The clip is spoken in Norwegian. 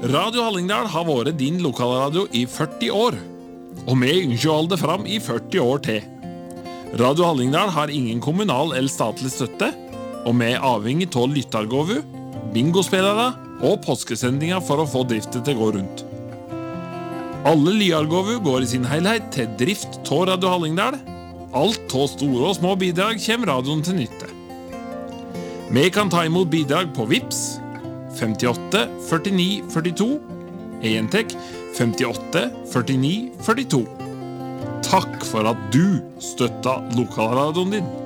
Radio Hallingdal har vært din lokalradio i 40 år, og vi ønsker å holde det fram i 40 år til. Radio Hallingdal har ingen kommunal eller statlig støtte, og vi er avhengig av lyttargåvu, bingospillere og påskesendinger for å få driftet til å gå rundt. Alle lyargåvu går i sin helhet til drift av Radio Hallingdal. Alt av store og små bidrag kommer radioen til nytte. Vi kan ta imot bidrag på Vips 58 49 42, entek 58 49 42. Takk for at du støtta lokalradioen din.